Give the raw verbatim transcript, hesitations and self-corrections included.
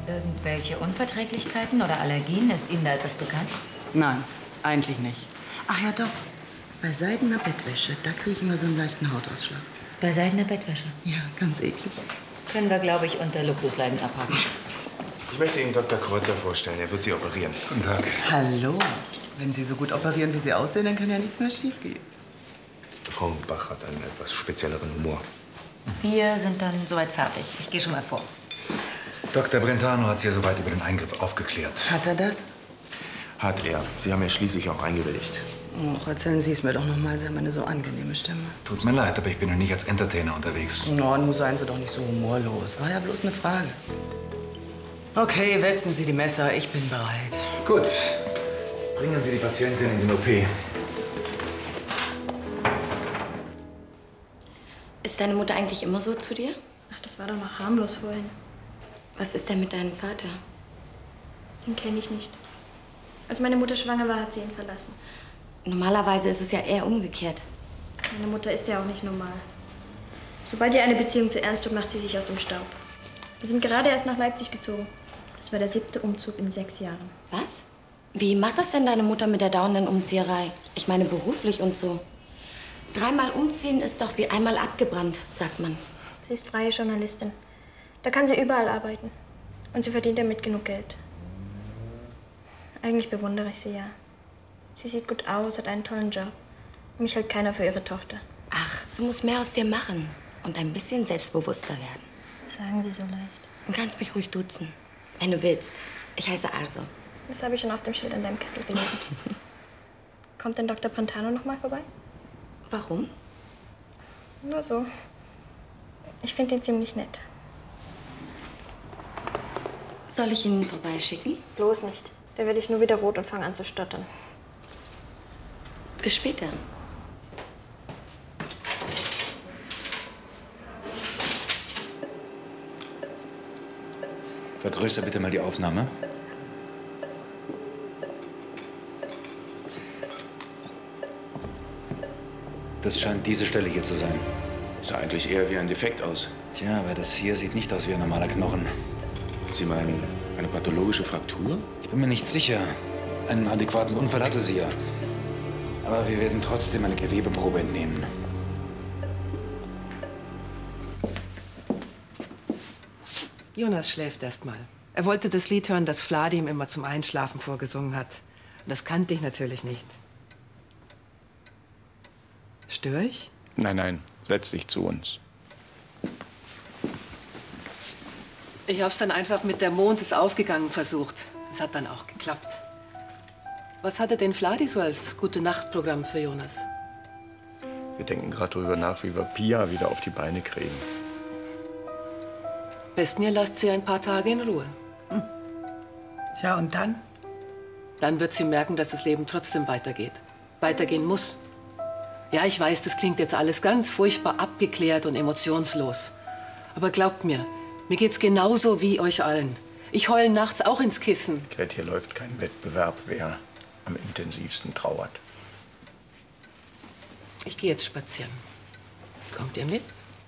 Irgendwelche Unverträglichkeiten oder Allergien? Ist Ihnen da etwas bekannt? Nein, eigentlich nicht. Ach ja, doch. Bei seidener Bettwäsche, da kriege ich immer so einen leichten Hautausschlag. Bei seidener Bettwäsche? Ja, ganz eklig. Können wir, glaube ich, unter Luxusleiden abhaken. Ich möchte Ihnen Doktor Kreuzer vorstellen. Er wird Sie operieren. Guten Tag. Hallo. Wenn Sie so gut operieren, wie Sie aussehen, dann kann ja nichts mehr schiefgehen. Frau Bach hat einen etwas spezielleren Humor. Wir sind dann soweit fertig. Ich gehe schon mal vor. Doktor Brentano hat Sie ja soweit über den Eingriff aufgeklärt. Hat er das? Hat er. Sie haben ja schließlich auch eingewilligt. Och, erzählen Sie es mir doch noch mal. Sie haben eine so angenehme Stimme. Tut mir leid, aber ich bin noch nicht als Entertainer unterwegs. No, nun seien Sie doch nicht so humorlos. War ja bloß eine Frage. Okay, wetzen Sie die Messer. Ich bin bereit. Gut. Bringen Sie die Patientin in den O P. Ist deine Mutter eigentlich immer so zu dir? Ach, das war doch noch harmlos vorhin. Was ist denn mit deinem Vater? Den kenne ich nicht. Als meine Mutter schwanger war, hat sie ihn verlassen. Normalerweise ist es ja eher umgekehrt. Meine Mutter ist ja auch nicht normal. Sobald ihr eine Beziehung zu ernst wird, macht sie sich aus dem Staub. Wir sind gerade erst nach Leipzig gezogen. Das war der siebte Umzug in sechs Jahren. Was? Wie macht das denn deine Mutter mit der dauernden Umzieherei? Ich meine beruflich und so. Dreimal umziehen ist doch wie einmal abgebrannt, sagt man. Sie ist freie Journalistin. Da kann sie überall arbeiten. Und sie verdient damit genug Geld. Eigentlich bewundere ich sie ja. Sie sieht gut aus, hat einen tollen Job. Mich hält keiner für ihre Tochter. Ach, du musst mehr aus dir machen und ein bisschen selbstbewusster werden. Sagen Sie so leicht. Du kannst mich ruhig duzen, wenn du willst. Ich heiße Arso. Das habe ich schon auf dem Schild an deinem Kittel gelesen. Kommt denn Doktor Brentano noch mal vorbei? Warum? Nur so. Ich finde ihn ziemlich nett. Soll ich ihn vorbeischicken? Bloß nicht. Da werde ich nur wieder rot und fange an zu stottern. Bis später. Vergrößer bitte mal die Aufnahme. Das scheint diese Stelle hier zu sein. Sah eigentlich eher wie ein Defekt aus. Tja, aber das hier sieht nicht aus wie ein normaler Knochen. Sie meinen eine pathologische Fraktur? Ich bin mir nicht sicher. Einen adäquaten Unfall hatte sie ja. Aber wir werden trotzdem eine Gewebeprobe entnehmen. Jonas schläft erst mal. Er wollte das Lied hören, das Vladi ihm immer zum Einschlafen vorgesungen hat. Und das kannte ich natürlich nicht. Störe ich? Nein, nein. Setz dich zu uns. Ich hab's dann einfach mit der Mond ist aufgegangen versucht. Es hat dann auch geklappt. Was hatte denn Vladi so als Gute-Nacht-Programm für Jonas? Wir denken gerade darüber nach, wie wir Pia wieder auf die Beine kriegen. Besten ihr lasst sie ein paar Tage in Ruhe. Hm. Ja, und dann? Dann wird sie merken, dass das Leben trotzdem weitergeht. Weitergehen muss. Ja, ich weiß, das klingt jetzt alles ganz furchtbar abgeklärt und emotionslos. Aber glaubt mir, mir geht's genauso wie euch allen. Ich heule nachts auch ins Kissen. Gret, hier läuft kein Wettbewerb, wer am intensivsten trauert. Ich gehe jetzt spazieren. Kommt ihr mit?